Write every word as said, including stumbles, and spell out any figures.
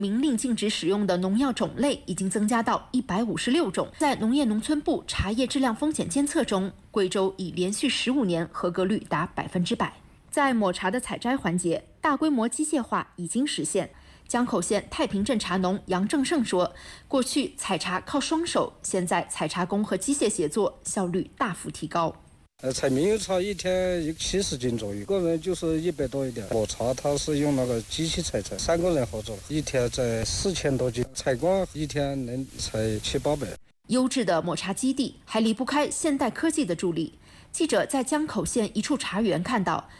明令禁止使用的农药种类已经增加到一百五十六种。在农业农村部茶叶质量风险监测中，贵州已连续十五年合格率达百分之百。在抹茶的采摘环节，大规模机械化已经实现。江口县太平镇茶农杨正胜说：“过去采茶靠双手，现在采茶工和机械协作，效率大幅提高。” 呃，采猕猴茶一天有七十斤左右，个人就是一百多一点。抹茶它是用那个机器采摘，三个人合作，一天采四千多斤，采光一天能采七八百。 优质的抹茶基地还离不开现代科技的助力。记者在江口县一处茶园看到，